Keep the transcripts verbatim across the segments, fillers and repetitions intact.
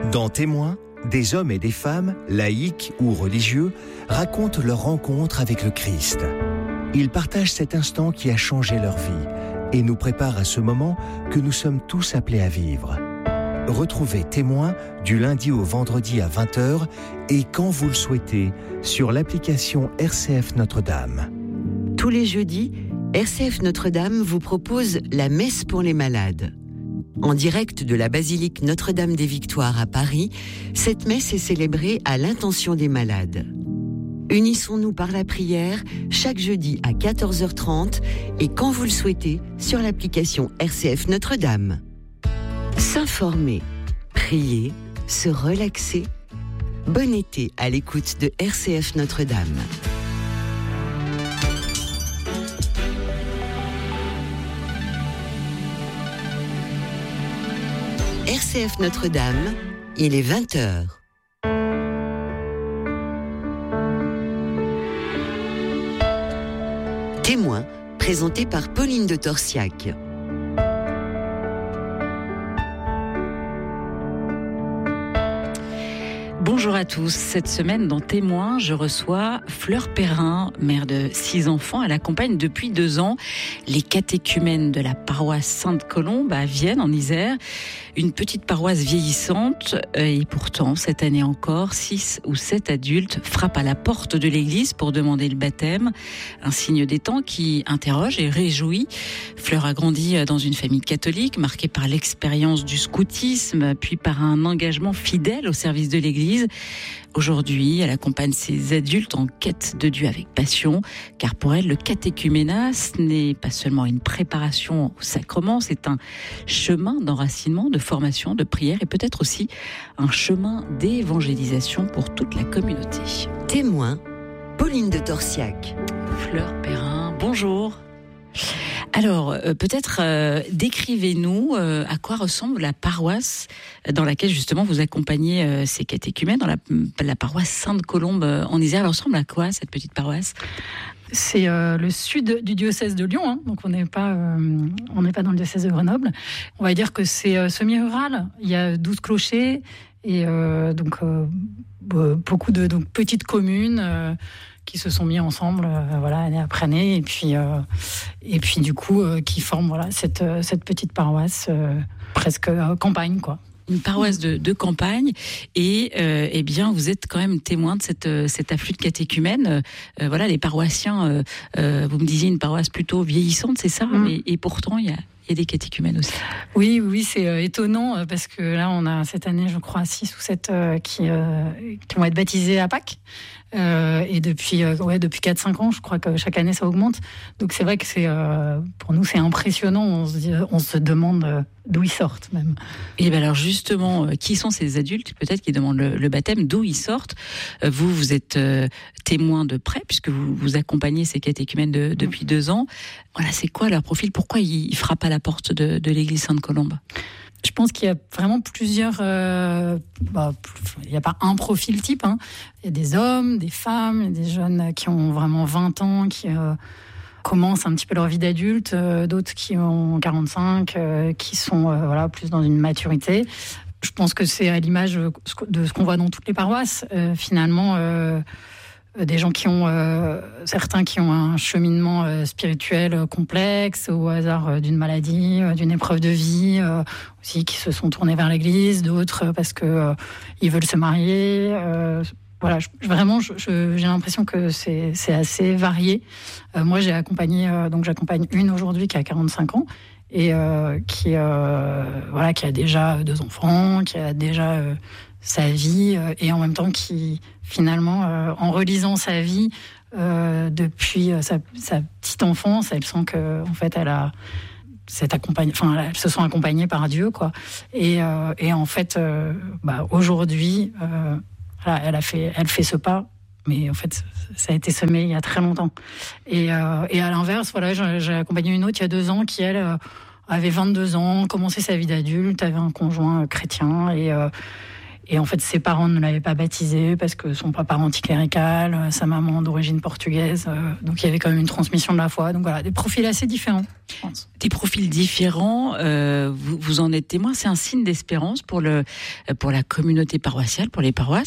Dans Témoins, des hommes et des femmes, laïcs ou religieux, racontent leur rencontre avec le Christ. Ils partagent cet instant qui a changé leur vie et nous prépare à ce moment que nous sommes tous appelés à vivre. Retrouvez Témoins du lundi au vendredi à vingt heures et quand vous le souhaitez sur l'application R C F Notre-Dame. Tous les jeudis, R C F Notre-Dame vous propose la messe pour les malades. En direct de la basilique Notre-Dame des Victoires à Paris, cette messe est célébrée à l'intention des malades. Unissons-nous par la prière chaque jeudi à quatorze heures trente et quand vous le souhaitez sur l'application R C F Notre-Dame. S'informer, prier, se relaxer. Bon été à l'écoute de R C F Notre-Dame. R C F Notre-Dame, il est vingt heures. Témoin, présenté par Pauline de Torsiac. Bonjour à tous. Cette semaine, dans Témoins, je reçois Fleur Perrin, mère de six enfants. Elle accompagne depuis deux ans les catéchumènes de la paroisse Sainte-Colombe à Vienne, en Isère. Une petite paroisse vieillissante. Et pourtant, cette année encore, six ou sept adultes frappent à la porte de l'église pour demander le baptême. Un signe des temps qui interroge et réjouit. Fleur a grandi dans une famille catholique, marquée par l'expérience du scoutisme, puis par un engagement fidèle au service de l'église. Aujourd'hui, elle accompagne ses adultes en quête de Dieu avec passion, car pour elle, le catéchuménat, ce n'est pas seulement une préparation au sacrement, c'est un chemin d'enracinement, de formation, de prière et peut-être aussi un chemin d'évangélisation pour toute la communauté. Témoin, Pauline de Torsiac. Fleur Perrin, bonjour. Alors, euh, peut-être euh, décrivez-nous euh, à quoi ressemble la paroisse dans laquelle justement vous accompagnez euh, ces catéchumènes, dans la, la paroisse Sainte-Colombe euh, en Isère. Elle ressemble à quoi cette petite paroisse ? C'est euh, le sud du diocèse de Lyon, hein, donc on n'est pas, euh, on n'est pas dans le diocèse de Grenoble. On va dire que c'est euh, semi-rural. Il y a douze clochers et euh, donc euh, beaucoup de donc, petites communes. Euh, qui se sont mis ensemble, euh, voilà, année après année, et puis, euh, et puis du coup, euh, qui forment voilà, cette, cette petite paroisse, euh, presque euh, campagne, quoi. Une paroisse de, de campagne, et euh, eh bien, vous êtes quand même témoin de cette, cet afflux de catéchumènes. Euh, voilà, les paroissiens, euh, euh, vous me disiez une paroisse plutôt vieillissante, c'est ça, mmh. et, et pourtant, il y a... Il y a des catéchumènes aussi. Oui, oui, c'est euh, étonnant euh, parce que là, on a cette année, je crois, six ou sept euh, qui, euh, qui vont être baptisés à Pâques. Euh, et depuis, euh, ouais, depuis quatre cinq ans, je crois que chaque année, ça augmente. Donc c'est vrai que c'est, euh, pour nous, c'est impressionnant. On se, dit, on se demande euh, d'où ils sortent même. Et bien alors justement, euh, qui sont ces adultes peut-être qui demandent le, le baptême, d'où ils sortent ? euh, Vous, vous êtes euh, témoin de près puisque vous, vous accompagnez ces catéchumènes de, depuis mmh. deux ans. Voilà, c'est quoi leur profil ? Pourquoi ils, ils frappent à la porte de, de l'église Sainte-Colombe ? Je pense qu'il y a vraiment plusieurs... Euh, bah, il n'y a pas un profil type. Hein. Il y a des hommes, des femmes, des jeunes qui ont vraiment vingt ans, qui euh, commencent un petit peu leur vie d'adulte, euh, d'autres qui ont quarante-cinq, euh, qui sont euh, voilà, plus dans une maturité. Je pense que c'est à l'image de ce qu'on voit dans toutes les paroisses. Euh, finalement... Euh, des gens qui ont, euh, certains qui ont un cheminement euh, spirituel euh, complexe au hasard euh, d'une maladie, euh, d'une épreuve de vie, euh, aussi qui se sont tournés vers l'église, d'autres euh, parce que euh, ils veulent se marier. Euh, voilà, je, vraiment, je, je, j'ai l'impression que c'est, c'est assez varié. Euh, moi, j'ai accompagné, euh, donc j'accompagne une aujourd'hui qui a quarante-cinq ans et euh, qui, euh, voilà, qui a déjà deux enfants, qui a déjà euh, sa vie euh, et en même temps qui finalement, euh, en relisant sa vie euh, depuis euh, sa, sa petite enfance, elle sent que en fait, elle a cette accompagne, enfin, elles se sont accompagnées par Dieu, quoi. Et, euh, et en fait, euh, bah, aujourd'hui, euh, voilà, elle a fait, elle fait ce pas, mais en fait, ça a été semé il y a très longtemps. Et, euh, et à l'inverse, voilà, j'ai, j'ai accompagné une autre il y a deux ans qui elle euh, avait vingt-deux ans, commençait sa vie d'adulte, avait un conjoint euh, chrétien et euh, Et en fait, ses parents ne l'avaient pas baptisé parce que son papa anticlérical, sa maman d'origine portugaise. Euh, donc il y avait quand même une transmission de la foi. Donc voilà, des profils assez différents, je pense. Des profils différents, euh, vous, vous en êtes témoin. C'est un signe d'espérance pour, le, pour la communauté paroissiale, pour les paroisses ?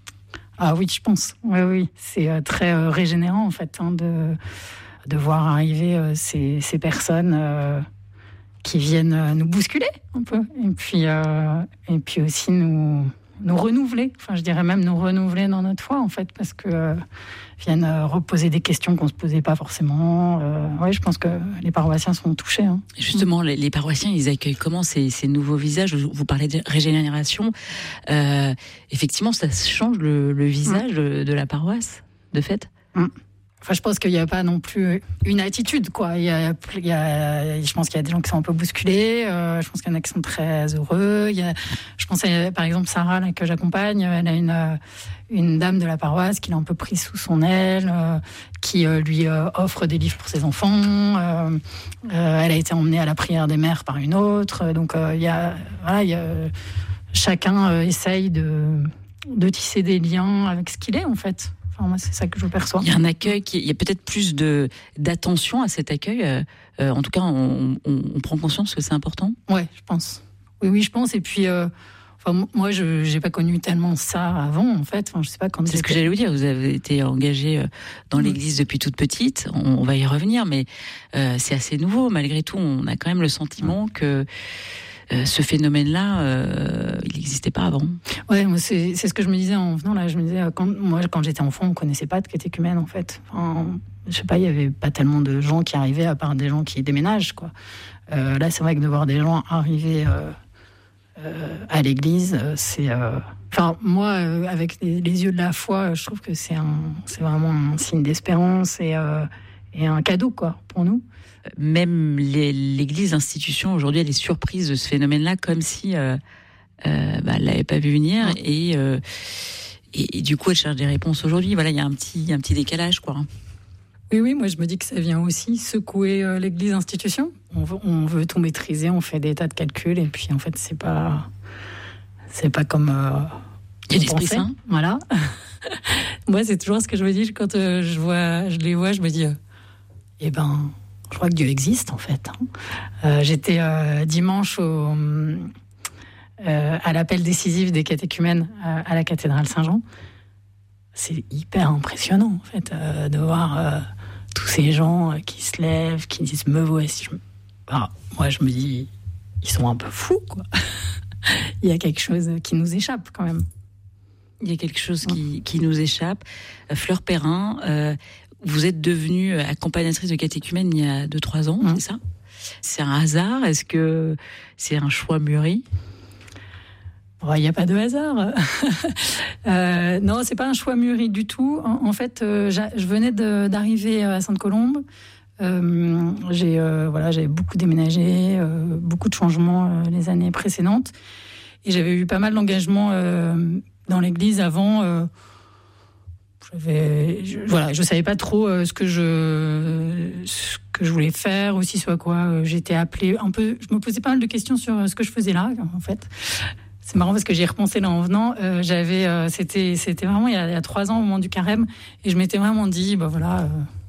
Ah oui, je pense. Oui, oui. C'est euh, très euh, régénérant, en fait, hein, de, de voir arriver euh, ces, ces personnes... Euh, qui viennent nous bousculer un peu, et puis, euh, et puis aussi nous, nous renouveler, enfin je dirais même nous renouveler dans notre foi en fait, parce que euh, viennent euh, reposer des questions qu'on ne se posait pas forcément. Euh, oui, je pense que les paroissiens sont touchés. Hein. Justement, les, les paroissiens, ils accueillent comment ces, ces nouveaux visages ? Vous parlez de régénération, euh, effectivement ça change le, le visage mmh. de, de la paroisse, de fait mmh. Enfin, je pense qu'il n'y a pas non plus une attitude, quoi. Il y a, il y a, je pense qu'il y a des gens qui sont un peu bousculés. Euh, je pense qu'il y en a qui sont très heureux. Il y a, je pense, à, par exemple, Sarah, là, que j'accompagne, elle a une, une dame de la paroisse qui l'a un peu pris sous son aile, euh, qui euh, lui euh, offre des livres pour ses enfants. Euh, euh, elle a été emmenée à la prière des mères par une autre. Donc, euh, il y a, voilà, il y a, chacun euh, essaye de, de tisser des liens avec ce qu'il est, en fait. Enfin, moi, c'est ça que je perçois. Il y a un accueil, qui, il y a peut-être plus de, d'attention à cet accueil. Euh, euh, en tout cas, on, on, on prend conscience que c'est important. Oui, je pense. Oui, oui, je pense. Et puis, euh, enfin, moi, je n'ai pas connu tellement ça avant, en fait. Enfin, je sais pas quand. C'est ce que j'allais vous dire. Vous avez été engagée dans mmh. l'Église depuis toute petite. On, on va y revenir, mais euh, c'est assez nouveau. Malgré tout, on a quand même le sentiment mmh. que Euh, ce phénomène-là, euh, il n'existait pas avant. Ouais, c'est, c'est ce que je me disais en venant là. Je me disais, quand, moi, quand j'étais enfant, on ne connaissait pas de catéchumène, en fait. Enfin, je sais pas, il n'y avait pas tellement de gens qui arrivaient, à part des gens qui déménagent, quoi. Euh, là, c'est vrai que de voir des gens arriver euh, euh, à l'église, c'est... Euh... Enfin, moi, euh, avec les, les yeux de la foi, je trouve que c'est, un, c'est vraiment un signe d'espérance et, euh, et un cadeau, quoi, pour nous. Même les, l'Église institution aujourd'hui, elle est surprise de ce phénomène-là, comme si euh, euh, bah, elle l'avait pas vu venir, mmh. et, euh, et et du coup elle cherche des réponses aujourd'hui. Voilà, il y a un petit un petit décalage, quoi. Oui, oui, moi je me dis que ça vient aussi secouer euh, l'Église institution. On veut, on veut tout maîtriser, on fait des tas de calculs, et puis en fait c'est pas c'est pas comme euh, il y a l'Esprit Saint. Voilà. Moi c'est toujours ce que je me dis quand euh, je vois, je les vois, je me dis, euh, eh ben. Je crois que Dieu existe, en fait. Euh, j'étais euh, dimanche au, euh, à l'appel décisif des catéchumènes euh, à la cathédrale Saint-Jean. C'est hyper impressionnant, en fait, euh, de voir euh, tous ces gens qui se lèvent, qui disent « me voici ». Ah, moi, je me dis, ils sont un peu fous, quoi. Il y a quelque chose qui nous échappe, quand même. Il y a quelque chose qui, qui nous échappe. Fleur Perrin, euh, vous êtes devenue accompagnatrice de catéchumène il y a deux trois ans, mmh. c'est ça ? C'est un hasard ? Est-ce que c'est un choix mûri ? Il n'y a pas de hasard. euh, non, c'est pas un choix mûri du tout. En, en fait, euh, je venais de, d'arriver à Sainte-Colombe. Euh, j'ai, euh, voilà, j'avais beaucoup déménagé, euh, beaucoup de changements euh, les années précédentes. Et j'avais eu pas mal d'engagements euh, dans l'église avant. Euh, J'avais, je, voilà, je savais pas trop euh, ce que je ce que je voulais faire, aussi ce à quoi euh, j'étais appelée. Un peu, je me posais pas mal de questions sur euh, ce que je faisais là, en fait. C'est marrant parce que j'y ai repensé là en venant. Euh, j'avais, euh, c'était, c'était vraiment il y, a, il y a trois ans au moment du carême, et je m'étais vraiment dit, bah voilà, euh,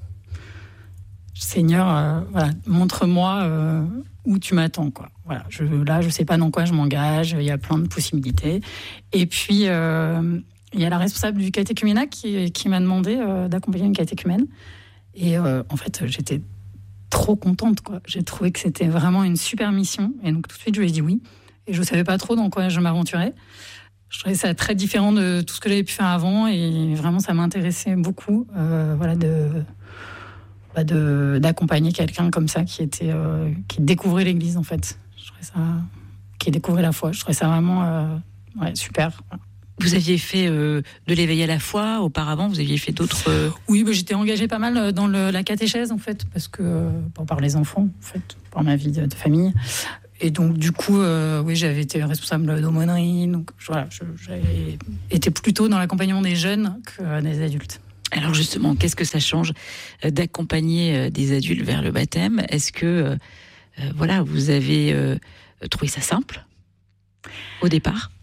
Seigneur, euh, voilà, montre-moi euh, où tu m'attends, quoi. Voilà, je, là, je sais pas dans quoi je m'engage. Il y a plein de possibilités. Et puis. Euh, Il y a la responsable du catéchuménat qui, qui m'a demandé euh, d'accompagner une catéchumène. Et euh, en fait, j'étais trop contente, quoi. J'ai trouvé que c'était vraiment une super mission. Et donc, tout de suite, je lui ai dit oui. Et je ne savais pas trop dans quoi je m'aventurais. Je trouvais ça très différent de tout ce que j'avais pu faire avant. Et vraiment, ça m'intéressait beaucoup euh, voilà, de, bah de, d'accompagner quelqu'un comme ça qui, était, euh, qui découvrait l'Église, en fait. Je trouvais ça, qui découvrait la foi. Je trouvais ça vraiment euh, ouais, super. Vous aviez fait euh, de l'éveil à la foi auparavant, vous aviez fait d'autres... Euh... Oui, bah, j'étais engagée pas mal dans le, la catéchèse, en fait, parce que, euh, par les enfants, en fait, par ma vie de, de famille. Et donc, du coup, euh, oui, j'avais été responsable d'aumônerie, donc voilà, je, j'avais été plutôt dans l'accompagnement des jeunes que des adultes. Alors justement, qu'est-ce que ça change d'accompagner des adultes vers le baptême ? Est-ce que, euh, voilà, vous avez euh, trouvé ça simple, au départ ?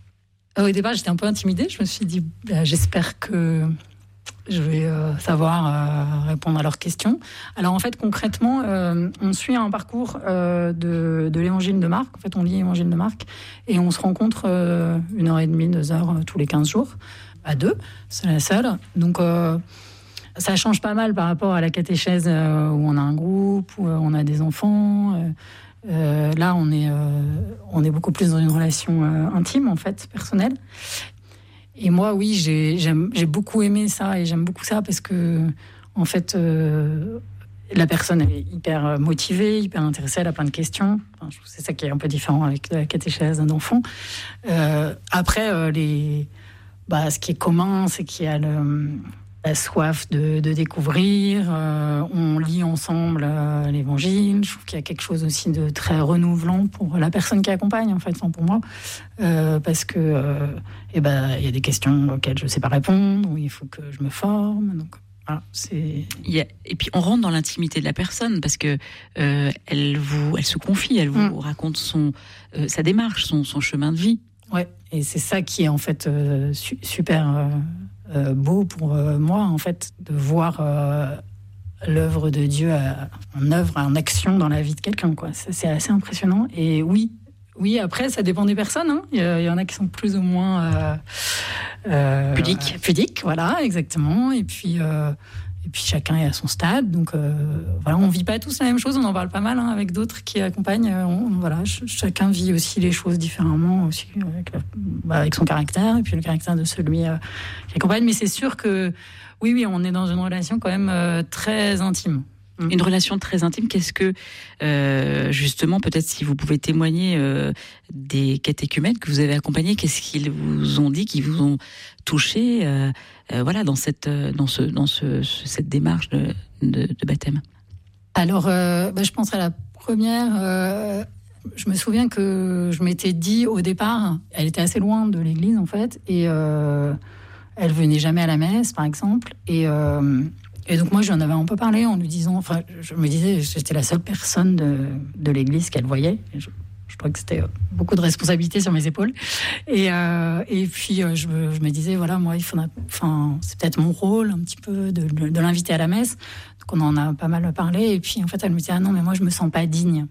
Au départ, j'étais un peu intimidée. Je me suis dit, bah, j'espère que je vais euh, savoir euh, répondre à leurs questions. Alors en fait, concrètement, euh, on suit un parcours euh, de, de l'Évangile de Marc. En fait, on lit l'Évangile de Marc et on se rencontre euh, une heure et demie, deux heures euh, tous les quinze jours, à deux. C'est la seule. Donc euh, ça change pas mal par rapport à la catéchèse euh, où on a un groupe, où euh, on a des enfants. Euh, euh, là, on est, euh, on est beaucoup plus dans une relation euh, intime, en fait, personnelle. Et moi, oui, j'ai, j'aime, j'ai beaucoup aimé ça et j'aime beaucoup ça parce que, en fait, euh, la personne est hyper motivée, hyper intéressée, elle a plein de questions. Enfin, je trouve que c'est ça qui est un peu différent avec la catéchèse d'un enfant. Euh, après, euh, les, bah, ce qui est commun, c'est qu'il y a le, la soif de, de découvrir. Euh, on lit ensemble euh, l'Évangile. Je trouve qu'il y a quelque chose aussi de très renouvelant pour la personne qui accompagne, en fait, enfin pour moi, euh, parce que euh, eh ben, il y a des questions auxquelles je ne sais pas répondre, où il faut que je me forme. Donc, voilà, c'est... Il y a, et puis on rentre dans l'intimité de la personne parce que euh, elle vous, elle se confie, elle vous mmh. raconte son, euh, sa démarche, son, son chemin de vie. Ouais, et c'est ça qui est en fait euh, su- super euh, euh, beau pour euh, moi, en fait, de voir euh, l'œuvre de Dieu à, en œuvre, en action dans la vie de quelqu'un, quoi. C'est, c'est assez impressionnant. Et oui, oui, après, ça dépend des personnes. Hein. Il, y a, il y en a qui sont plus ou moins euh, euh, pudiques. Pudiques, voilà, exactement. Et puis. Euh, Et puis chacun est à son stade, donc euh, voilà, on vit pas tous la même chose, on en parle pas mal hein, avec d'autres qui accompagnent. On, voilà, ch- chacun vit aussi les choses différemment, aussi avec, la, bah, avec son caractère et puis le caractère de celui euh, qui accompagne. Mais c'est sûr que oui, oui, on est dans une relation quand même euh, très intime. Une relation très intime. Qu'est-ce que, euh, justement, peut-être si vous pouvez témoigner euh, des catéchumènes que vous avez accompagnés, qu'est-ce qu'ils vous ont dit, qui vous ont touché, euh, euh, voilà, dans cette, dans ce, dans ce, cette démarche de, de, de baptême. Alors, euh, bah, je pense à la première. Euh, je me souviens que je m'étais dit au départ, elle était assez loin de l'église en fait, et euh, elle venait jamais à la messe, par exemple, et euh, Et donc moi, je lui en avais un peu parlé en lui disant, enfin, je me disais, j'étais la seule personne de, de l'église qu'elle voyait. Et je, je trouvais que c'était beaucoup de responsabilités sur mes épaules. Et, euh, et puis, je me, je me disais, voilà, moi, il faudra, enfin, c'est peut-être mon rôle un petit peu de, de, de l'inviter à la messe. Donc on en a pas mal parlé. Et puis, en fait, elle me disait, ah non, mais moi, je me sens pas digne.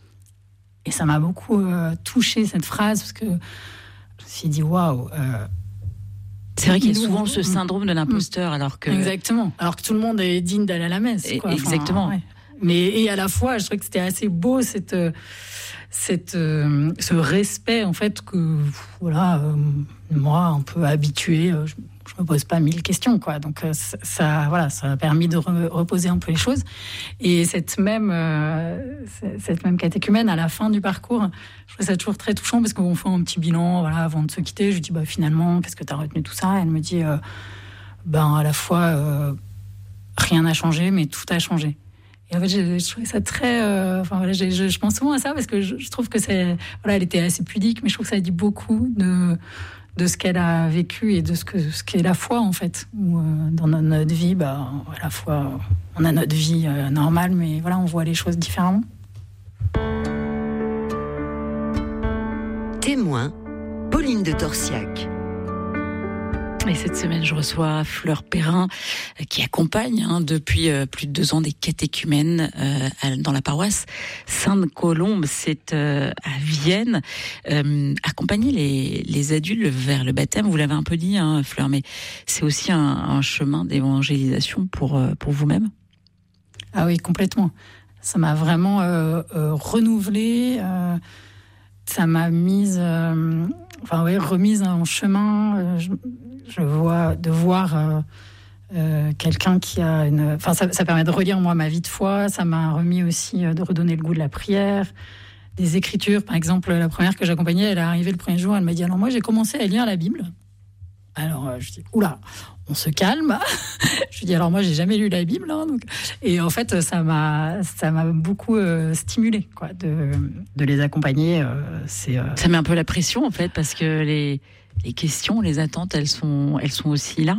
Et ça m'a beaucoup euh, touchée, cette phrase, parce que je me suis dit, waouh. Euh, C'est vrai qu'il y a souvent ce syndrome de l'imposteur, alors que... Exactement. Alors que tout le monde est digne d'aller à la messe, quoi. Exactement. Enfin, ouais. Mais, et à la fois, je trouvais que c'était assez beau, cette, cette, euh, ce respect, en fait, que, voilà, euh, moi, un peu habituée, je, je me pose pas mille questions, quoi. Donc, ça, voilà, ça a permis de re- reposer un peu les choses. Et cette même, euh, cette même catéchumène, à la fin du parcours, je trouve ça toujours très touchant parce qu'on fait un petit bilan, voilà, avant de se quitter. Je lui dis, bah, finalement, qu'est-ce que tu as retenu tout ça? Elle me dit, euh, ben, à la fois, euh, rien n'a changé, mais tout a changé. Et en fait, je, je trouvais ça très... Euh, enfin, voilà, je, je, je pense souvent à ça parce que je, je trouve que c'est... Voilà, elle était assez pudique, mais je trouve que ça dit beaucoup de, de ce qu'elle a vécu et de ce, que, ce qu'est la foi, en fait. Où, euh, dans notre vie, bah, à la fois, on a notre vie euh, normale, mais voilà, on voit les choses différemment. Témoin, Pauline de Torsiac. Et cette semaine, je reçois Fleur Perrin, qui accompagne hein, depuis euh, plus de deux ans des catéchumènes euh, dans la paroisse Sainte-Colombe, c'est euh, à Vienne. Euh, accompagner les, les adultes vers le baptême, vous l'avez un peu dit, hein, Fleur, mais c'est aussi un, un chemin d'évangélisation pour, euh, pour vous-même. Ah oui, complètement. Ça m'a vraiment euh, euh, renouvelée. Euh, ça m'a mise... Euh, enfin oui, remise en chemin. Euh, je, je vois de voir euh, euh, quelqu'un qui a une. Enfin, ça, ça permet de relire moi ma vie de foi. Ça m'a remis aussi euh, de redonner le goût de la prière, des écritures. Par exemple, la première que j'accompagnais, elle est arrivée le premier jour. Elle m'a dit alors moi j'ai commencé à lire la Bible. Alors euh, je dis oula, on se calme. Je lui dis alors moi j'ai jamais lu la Bible, hein, donc. Et en fait ça m'a ça m'a beaucoup euh, stimulée quoi de de les accompagner. Euh, c'est euh... ça met un peu la pression en fait parce que les les questions, les attentes, elles sont elles sont aussi là.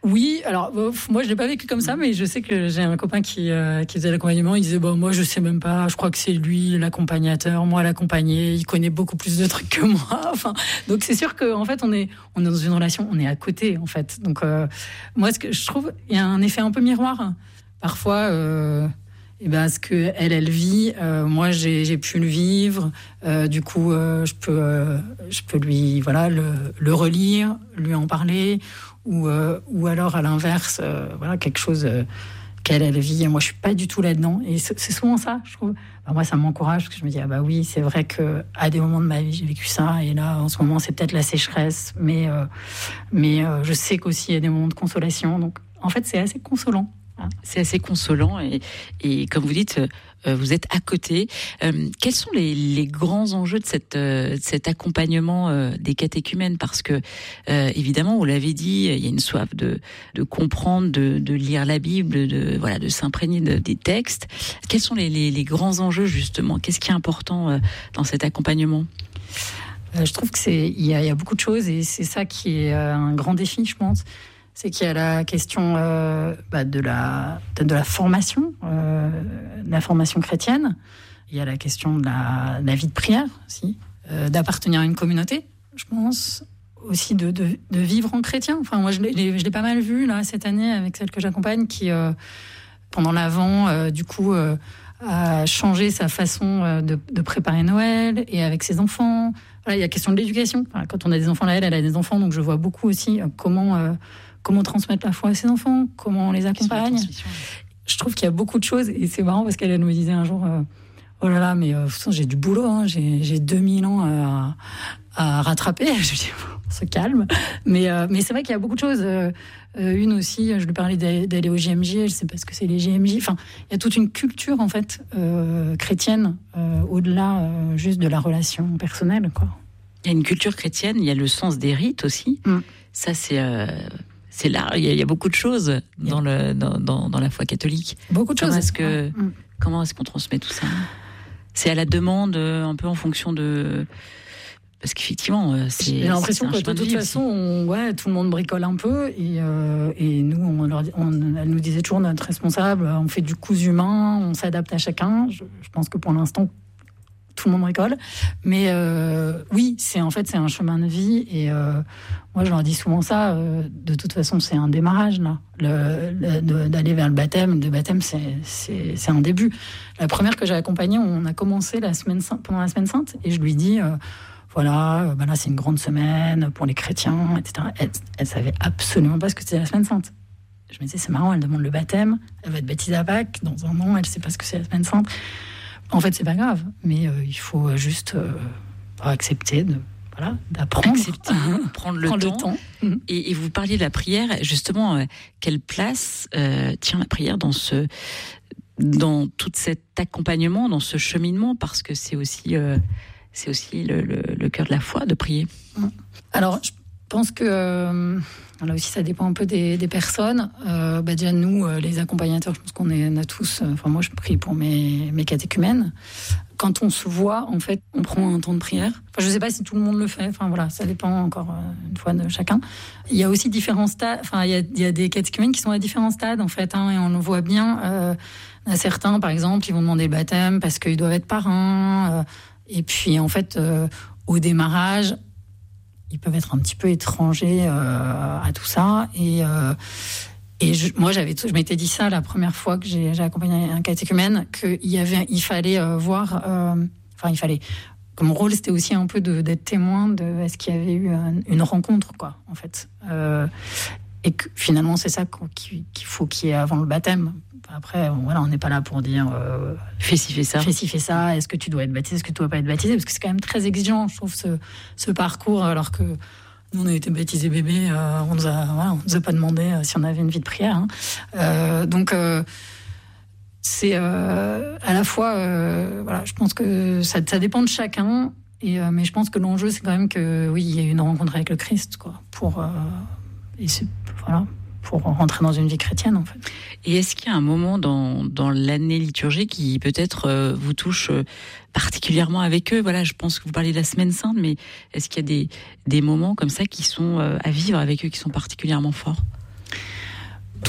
Oui, alors moi je l'ai pas vécu comme ça, mais je sais que j'ai un copain qui euh, qui faisait l'accompagnement. Il disait bon, moi je sais même pas, je crois que c'est lui l'accompagnateur, moi l'accompagné, il connaît beaucoup plus de trucs que moi. Enfin, donc c'est sûr que en fait on est on est dans une relation, on est à côté en fait. Donc euh, moi ce que je trouve, il y a un effet un peu miroir. Parfois, euh, et ben ce que elle elle vit, euh, moi j'ai j'ai pu le vivre. Euh, du coup, euh, je peux euh, je peux lui voilà le le relire, lui en parler. Ou, euh, ou alors à l'inverse, euh, voilà, quelque chose euh, qu'elle elle vit. Et moi, je suis pas du tout là-dedans. Et c'est, c'est souvent ça, je trouve. Bah, moi, ça m'encourage parce que je me dis, ah bah oui, c'est vrai qu'à des moments de ma vie, j'ai vécu ça. Et là, en ce moment, c'est peut-être la sécheresse. Mais, euh, mais euh, je sais qu'aussi, il y a des moments de consolation. Donc, en fait, c'est assez consolant. C'est assez consolant et, et comme vous dites, euh, vous êtes à côté. Euh, quels sont les, les grands enjeux de, cette, euh, de cet accompagnement euh, des catéchumènes ? Parce que, euh, évidemment, vous l'avez dit, il y a une soif de, de comprendre, de, de lire la Bible, de, voilà, de s'imprégner de, des textes. Quels sont les, les, les grands enjeux, justement ? Qu'est-ce qui est important euh, dans cet accompagnement ? euh, Je trouve qu'il y, y a beaucoup de choses et c'est ça qui est euh, un grand défi, je pense. C'est qu'il y a la question euh, bah, de, la, de, de la formation, euh, de la formation chrétienne. Il y a la question de la, de la vie de prière aussi, euh, d'appartenir à une communauté, je pense, aussi de, de, de vivre en chrétien. Enfin, moi, je l'ai, je l'ai pas mal vu là cette année avec celle que j'accompagne, qui euh, pendant l'Avent, euh, du coup, euh, a changé sa façon euh, de, de préparer Noël et avec ses enfants. Voilà, il y a la question de l'éducation. Enfin, quand on a des enfants, là, elle, elle a des enfants, donc je vois beaucoup aussi euh, comment euh, comment transmettre la foi à ses enfants, comment on les accompagne. Je trouve qu'il y a beaucoup de choses, et c'est marrant parce qu'elle me disait un jour, euh, oh là là, mais euh, j'ai du boulot, hein, j'ai, j'ai deux mille ans à, à rattraper. Je dis, on se calme. Mais, euh, mais c'est vrai qu'il y a beaucoup de choses. Euh, une aussi, je lui parlais d'aller au J M J, je ne sais pas ce que c'est les J M J. Enfin, il y a toute une culture, en fait, euh, chrétienne, euh, au-delà euh, juste de la relation personnelle, quoi. Il y a une culture chrétienne, il y a le sens des rites aussi. Mm. Ça, c'est... Euh... C'est là, il y, y a beaucoup de choses dans, le, dans, dans, dans la foi catholique. Beaucoup de comment choses. Est-ce que, mmh. Comment est-ce qu'on transmet tout ça ? C'est à la demande, un peu en fonction de... Parce qu'effectivement, c'est... J'ai l'impression que de toute de façon, on, ouais, tout le monde bricole un peu. Et, euh, et nous, on leur, on, elle nous disait toujours, notre responsable, on fait du cousu humain, on s'adapte à chacun. Je, je pense que pour l'instant, tout le monde bricole. Mais euh, oui, c'est, en fait, c'est un chemin de vie. Et euh, moi, je leur dis souvent ça. Euh, de toute façon, c'est un démarrage, là. Le, le, de, d'aller vers le baptême. Le baptême, c'est, c'est, c'est un début. La première que j'ai accompagnée, on a commencé la semaine sainte, pendant la semaine sainte. Et je lui dis, euh, voilà, ben là, c'est une grande semaine pour les chrétiens, et cetera. Elle, elle savait absolument pas ce que c'était la semaine sainte. Je me disais, c'est marrant, elle demande le baptême. Elle va être baptisée à Pâques. Dans un an, elle sait pas ce que c'est la semaine sainte. En fait, c'est pas grave, mais euh, il faut juste euh, accepter de, voilà, d'apprendre. Accepter, prendre le prendre temps. Le temps. Et, et vous parliez de la prière, justement, euh, quelle place euh, tient la prière dans, ce, dans tout cet accompagnement, dans ce cheminement, parce que c'est aussi, euh, c'est aussi le, le, le cœur de la foi, de prier. Alors, je pense que... Euh, là aussi, ça dépend un peu des, des personnes. Euh, bah déjà, nous, euh, les accompagnateurs, je pense qu'on est, on a tous... Enfin, euh, moi, je prie pour mes, mes catéchumènes. Quand on se voit, en fait, on prend un temps de prière. Enfin, je ne sais pas si tout le monde le fait. Enfin, voilà, ça dépend encore euh, une fois de chacun. Il y a aussi différents stades. Enfin, il y a, il y a des catéchumènes qui sont à différents stades, en fait. Hein, et on le voit bien. Euh, à certains, par exemple, ils vont demander le baptême parce qu'ils doivent être parrains. Euh, et puis, en fait, euh, au démarrage... ils peuvent être un petit peu étrangers euh, à tout ça. Et, euh, et je, moi, j'avais tout, je m'étais dit ça la première fois que j'ai, j'ai accompagné un catéchumène, qu'il y avait, il fallait euh, voir... Euh, enfin, il fallait... Que mon rôle, c'était aussi un peu de, d'être témoin de est-ce qu'il y avait eu un, une rencontre, quoi, en fait. Euh, et que finalement, c'est ça qu'il, qu'il faut qu'il y ait avant le baptême. Après, voilà, on n'est pas là pour dire euh, fais ci, fais ça. Fais ci, fais ça. Est-ce que tu dois être baptisé, est-ce que tu dois pas être baptisé ? Parce que c'est quand même très exigeant, je trouve, ce, ce parcours. Alors que nous, on a été baptisés bébés, euh, on nous a, voilà, on nous a pas demandé euh, si on avait une vie de prière. Hein. Euh, donc, euh, c'est euh, à la fois, euh, voilà, je pense que ça, ça dépend de chacun. Et, euh, mais je pense que l'enjeu, c'est quand même que, oui, il y a une rencontre avec le Christ, quoi, pour euh, et c'est, voilà. pour rentrer dans une vie chrétienne, en fait. Et est-ce qu'il y a un moment dans, dans l'année liturgique qui peut-être euh, vous touche euh, particulièrement avec eux ? Voilà, je pense que vous parlez de la Semaine Sainte, mais est-ce qu'il y a des, des moments comme ça qui sont euh, à vivre avec eux, qui sont particulièrement forts ?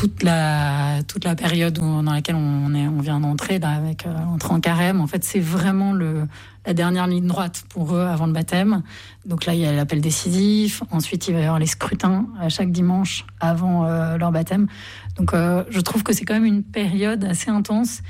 toute la toute la période où, dans laquelle on est on vient d'entrer là, avec euh, entrer en carême, en fait c'est vraiment le la dernière ligne droite pour eux avant le baptême. Donc là il y a l'appel décisif, ensuite il va y avoir les scrutins à chaque dimanche avant euh, leur baptême. Donc euh, je trouve que c'est quand même une période assez intense.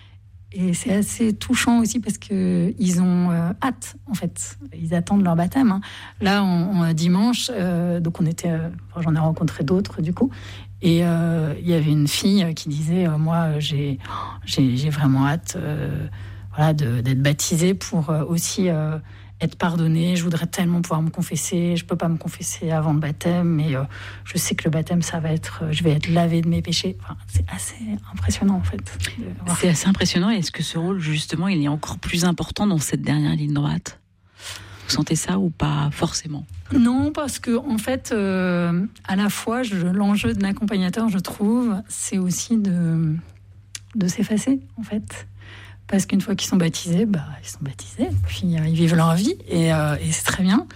Et c'est assez touchant aussi parce qu'ils ont euh, hâte, en fait. Ils attendent leur baptême. Hein. Là, on, on, dimanche, euh, donc on était, euh, enfin, j'en ai rencontré d'autres, du coup. Et euh, il y avait une fille qui disait euh, moi, j'ai, j'ai, j'ai vraiment hâte euh, voilà, de, d'être baptisée pour euh, aussi euh, être pardonnée. Je voudrais tellement pouvoir me confesser. Je ne peux pas me confesser avant le baptême, mais euh, je sais que le baptême, ça va être, je vais être lavée de mes péchés. Enfin, c'est assez impressionnant, en fait. C'est assez impressionnant. Et est-ce que ce rôle, justement, il est encore plus important dans cette dernière ligne droite ? Vous sentez ça ou pas forcément ? Non, parce que en fait, euh, à la fois, je, l'enjeu de l'accompagnateur, je trouve, c'est aussi de, de s'effacer, en fait. Parce qu'une fois qu'ils sont baptisés, bah, ils sont baptisés, puis euh, ils vivent leur vie, et, euh, et c'est très bien.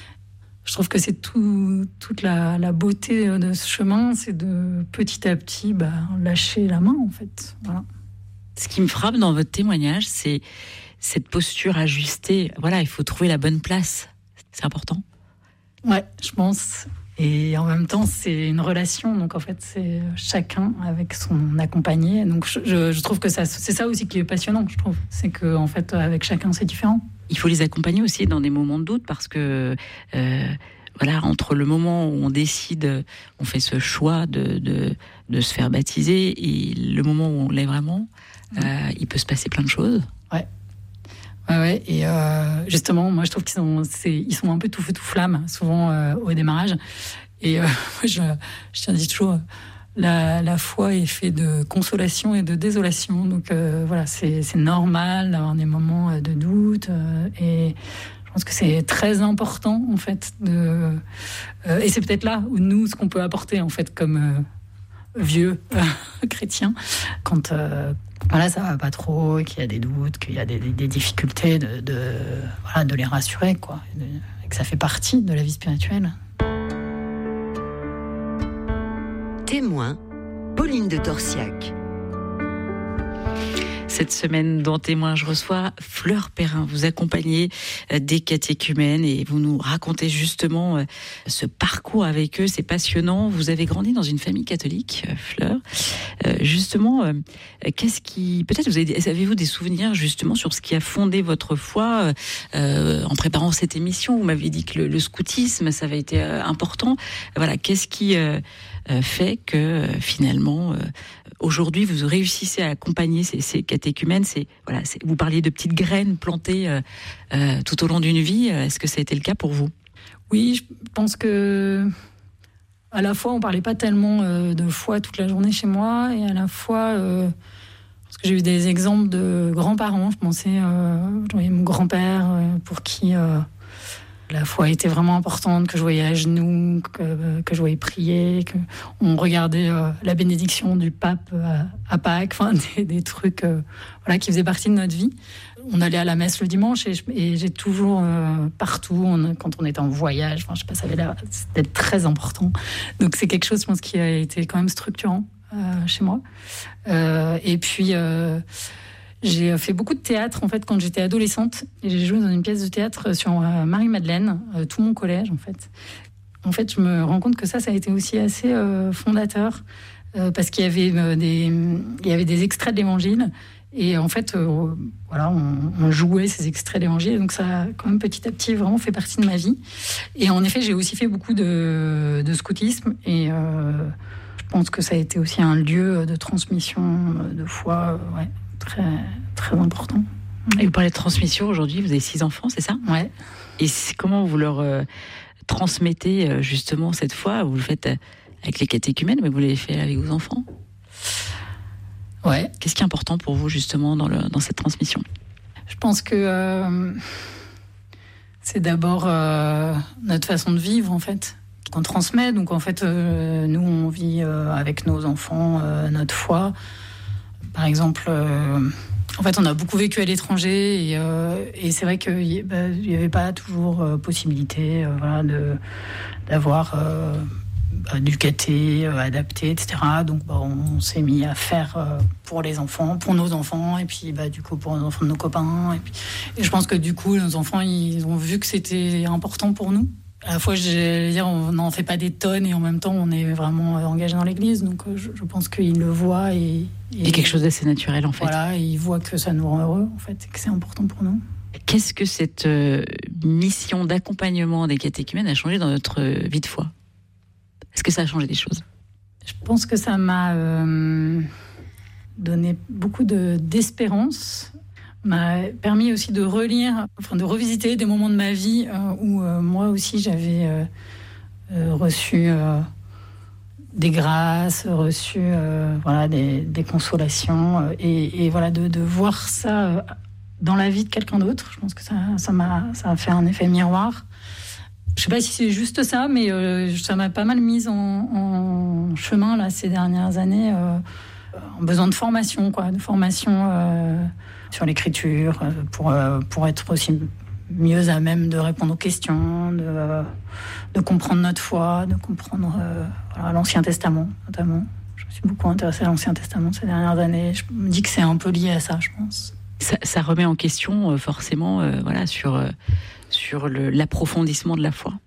Je trouve que c'est tout, toute la, la beauté de ce chemin, c'est de petit à petit bah, lâcher la main, en fait. Voilà. Ce qui me frappe dans votre témoignage, c'est cette posture ajustée. Voilà, il faut trouver la bonne place. C'est important. Ouais, je pense. Et en même temps, c'est une relation. Donc, en fait, c'est chacun avec son accompagné. Donc, je, je trouve que ça, c'est ça aussi qui est passionnant, je trouve. C'est qu'en fait, avec chacun, c'est différent. Il faut les accompagner aussi dans des moments de doute parce que, euh, voilà, entre le moment où on décide, on fait ce choix de, de, de se faire baptiser et le moment où on l'est vraiment, mmh. euh, il peut se passer plein de choses. Ouais. Ouais, ouais, et euh, justement, moi je trouve qu'ils sont, c'est, ils sont un peu tout feu tout flamme, souvent euh, au démarrage. Et euh, je, je tiens à dire toujours, la, la foi est faite de consolation et de désolation. Donc euh, voilà, c'est, c'est normal d'avoir des moments de doute. Euh, et je pense que c'est très important, en fait. De, euh, et c'est peut-être là où nous, ce qu'on peut apporter, en fait, comme euh, vieux euh, chrétiens, quand. Euh, Voilà, ça va pas trop, qu'il y a des doutes, qu'il y a des, des, des difficultés, de, de, voilà, de les rassurer, quoi. Et que ça fait partie de la vie spirituelle. Témoin, Pauline de Torsiac. Cette semaine, dans Témoin, je reçois Fleur Perrin. Vous accompagnez des catéchumènes et vous nous racontez justement ce parcours avec eux. C'est passionnant. Vous avez grandi dans une famille catholique, Fleur. Justement, qu'est-ce qui... Peut-être vous avez... avez-vous des souvenirs justement sur ce qui a fondé votre foi euh, en préparant cette émission? Vous m'avez dit que le, le scoutisme, ça avait été important. Voilà, qu'est-ce qui euh, fait que euh, finalement... Euh, Aujourd'hui, vous réussissez à accompagner ces, ces catéchumènes. C'est, voilà, c'est, vous parliez de petites graines plantées euh, euh, tout au long d'une vie. Est-ce que ça a été le cas pour vous ? Oui, je pense que à la fois, on parlait pas tellement euh, de foi toute la journée chez moi, et à la fois, euh, parce que j'ai eu des exemples de grands-parents. Je pensais, euh, j'avais mon grand-père euh, pour qui euh, la foi était vraiment importante, que je voyais à genoux, que, que je voyais prier, qu'on regardait euh, la bénédiction du pape à, à Pâques, enfin des, des trucs euh, voilà, qui faisaient partie de notre vie. On allait à la messe le dimanche et, je, et j'ai toujours, euh, partout, on, quand on était en voyage, enfin, je sais pas, ça avait l'air d'être très important. Donc c'est quelque chose, je pense, qui a été quand même structurant euh, chez moi. Euh, et puis... Euh, J'ai fait beaucoup de théâtre en fait quand j'étais adolescente et j'ai joué dans une pièce de théâtre sur euh, Marie-Madeleine, euh, tout mon collège en fait. En fait, je me rends compte que ça, ça a été aussi assez euh, fondateur euh, parce qu'il y avait euh, des, il y avait des extraits de l'Évangile et en fait, euh, voilà, on, on jouait ces extraits d'Évangile, donc ça a quand même petit à petit vraiment fait partie de ma vie. Et en effet, j'ai aussi fait beaucoup de, de scoutisme et euh, je pense que ça a été aussi un lieu de transmission de foi, euh, ouais. Très, très important. Et vous parlez de transmission aujourd'hui, vous avez six enfants, c'est ça ? Ouais. Et comment vous leur euh, transmettez euh, justement cette foi ? Vous le faites avec les catéchumènes, mais vous l'avez fait avec vos enfants ? Ouais. Qu'est-ce qui est important pour vous justement dans, le, dans cette transmission ? Je pense que euh, c'est d'abord euh, notre façon de vivre en fait, qu'on transmet. Donc en fait, euh, nous on vit euh, avec nos enfants euh, notre foi. Par exemple, euh, en fait, on a beaucoup vécu à l'étranger et, euh, et c'est vrai qu'il n'y avait pas toujours euh, possibilité euh, voilà, de, d'avoir euh, bah, du caté, euh, adapté, et cetera. Donc bah, on, on s'est mis à faire euh, pour les enfants, pour nos enfants, et puis bah, du coup pour les enfants de nos copains. Et, puis, et je pense que du coup, nos enfants, ils ont vu que c'était important pour nous. À la fois, je veux dire, on n'en fait pas des tonnes, et en même temps, on est vraiment engagé dans l'église. Donc je, je pense qu'ils le voient. Et, et... Il y a quelque chose d'assez naturel, en fait. Voilà, et ils voient que ça nous rend heureux, en fait, et que c'est important pour nous. Qu'est-ce que cette euh, mission d'accompagnement des catéchumènes a changé dans notre vie de foi ? Est-ce que ça a changé des choses ? Je pense que ça m'a euh, donné beaucoup de, d'espérance, m'a permis aussi de relire, enfin de revisiter des moments de ma vie euh, où euh, moi aussi j'avais euh, euh, reçu euh, des grâces, reçu euh, voilà, des, des consolations, euh, et, et voilà, de, de voir ça euh, dans la vie de quelqu'un d'autre. Je pense que ça, ça, m'a, ça a fait un effet miroir. Je ne sais pas si c'est juste ça, mais euh, ça m'a pas mal mise en, en chemin là, ces dernières années, euh, en besoin de formation, quoi, de formation euh, sur l'écriture, euh, pour, euh, pour être aussi mieux à même de répondre aux questions, de, euh, de comprendre notre foi, de comprendre euh, voilà, l'Ancien Testament, notamment. Je me suis beaucoup intéressée à l'Ancien Testament ces dernières années. Je me dis que c'est un peu lié à ça, je pense. Ça, ça remet en question, euh, forcément, euh, voilà, sur... Euh... sur le, l'approfondissement de la foi.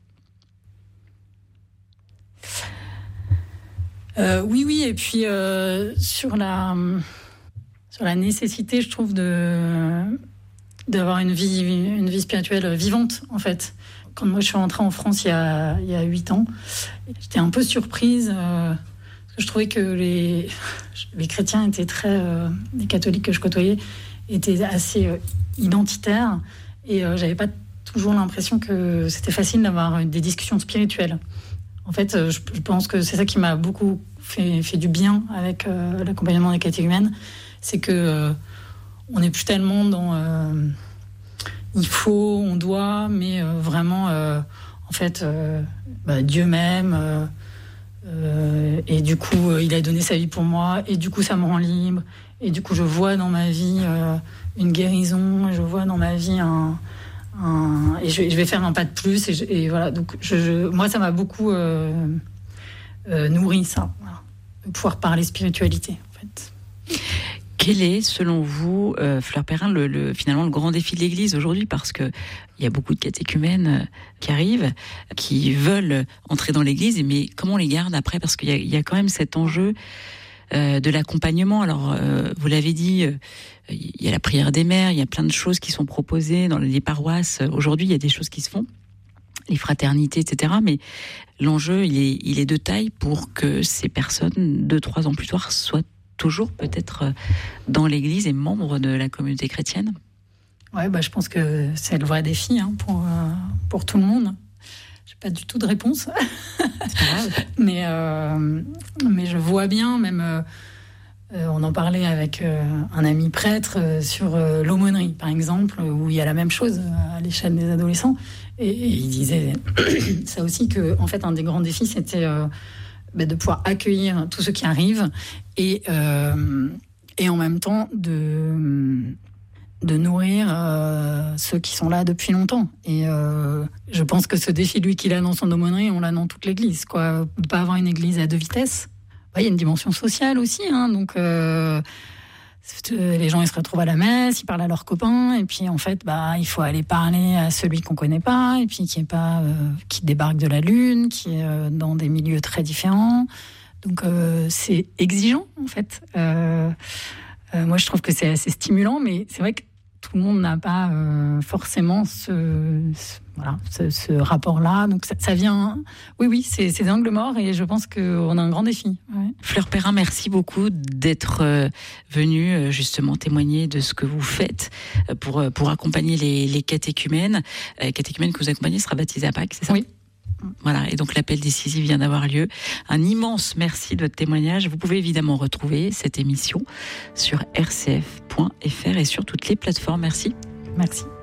Euh, oui, oui, et puis euh, sur, la, sur la nécessité, je trouve, de, d'avoir une vie, une vie spirituelle vivante, en fait. Quand moi, je suis rentrée en France il y a, il y a huit ans, j'étais un peu surprise, euh, parce que je trouvais que les, les chrétiens étaient très... Euh, les catholiques que je côtoyais étaient assez euh, identitaires, et euh, j'avais pas toujours l'impression que c'était facile d'avoir des discussions spirituelles. En fait, je pense que c'est ça qui m'a beaucoup fait, fait du bien avec euh, l'accompagnement des catéchumènes, c'est que euh, on n'est plus tellement dans euh, il faut, on doit, mais euh, vraiment, euh, en fait, euh, bah, Dieu m'aime, euh, euh, et du coup, euh, il a donné sa vie pour moi, et du coup, ça me rend libre, et du coup, je vois dans ma vie euh, une guérison, je vois dans ma vie un Un, et je, je vais faire un pas de plus, et, je, et voilà, donc je, je, moi ça m'a beaucoup euh, euh, nourri, ça, voilà, de pouvoir parler spiritualité, en fait. Quel est, selon vous, euh, Fleur Perrin, le, le, finalement le grand défi de l'Église aujourd'hui, parce que il y a beaucoup de catéchumènes qui arrivent, qui veulent entrer dans l'Église, mais comment on les garde après, parce qu'il y a, il y a quand même cet enjeu Euh, de l'accompagnement. Alors, euh, vous l'avez dit, euh, il y a la prière des mères, il y a plein de choses qui sont proposées dans les paroisses. Aujourd'hui, il y a des choses qui se font, les fraternités, et cetera. Mais l'enjeu, il est, il est de taille pour que ces personnes, deux, trois ans plus tard, soient toujours peut-être dans l'Église et membres de la communauté chrétienne. Ouais, bah, je pense que c'est le vrai défi, hein, pour, euh, pour tout le monde. Pas du tout de réponse, mais, euh, mais je vois bien, même euh, on en parlait avec euh, un ami prêtre euh, sur euh, l'aumônerie, par exemple, où il y a la même chose à l'échelle des adolescents, et, et il disait ça aussi, que en fait un des grands défis c'était euh, bah, de pouvoir accueillir tous ceux qui arrivent, et, euh, et en même temps de... de nourrir euh, ceux qui sont là depuis longtemps. Et euh, je pense que ce défi, lui, qu'il a dans son aumônerie, on l'a dans toute l'Église, quoi. Ne pas avoir une Église à deux vitesses. Il y a une dimension sociale aussi, hein, donc euh, les gens, ils se retrouvent à la messe, ils parlent à leurs copains, et puis en fait, bah, il faut aller parler à celui qu'on connaît pas, et puis qui est pas, euh, qui débarque de la Lune, qui est euh, dans des milieux très différents. Donc euh, c'est exigeant, en fait. Euh, euh, moi, je trouve que c'est assez stimulant, mais c'est vrai que tout le monde n'a pas euh, forcément ce, ce, voilà, ce, ce rapport-là. Donc ça, ça vient... Oui, oui, c'est, c'est des angles morts, et je pense qu'on a un grand défi. Ouais. Fleur Perrin, merci beaucoup d'être euh, venue euh, justement témoigner de ce que vous faites pour, pour accompagner les, les catéchumènes. Euh, catéchumène que vous accompagnez sera baptisé à Pâques, c'est ça ? Oui. Voilà, et donc l'appel décisif vient d'avoir lieu. Un immense merci de votre témoignage. Vous pouvez évidemment retrouver cette émission sur r c f point f r et sur toutes les plateformes. Merci. Merci.